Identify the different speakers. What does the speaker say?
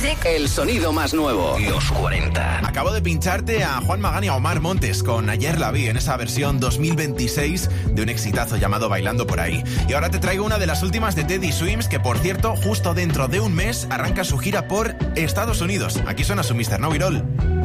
Speaker 1: Music.
Speaker 2: El sonido más nuevo. Los 40.
Speaker 3: Acabo de pincharte a Juan Magán y a Omar Montes con Ayer la vi en esa versión 2026 de un exitazo llamado Bailando por ahí. Y ahora te traigo una de las últimas de Teddy Swims, que por cierto, justo dentro de un mes arranca su gira por Estados Unidos. Aquí suena su Mr. No It All.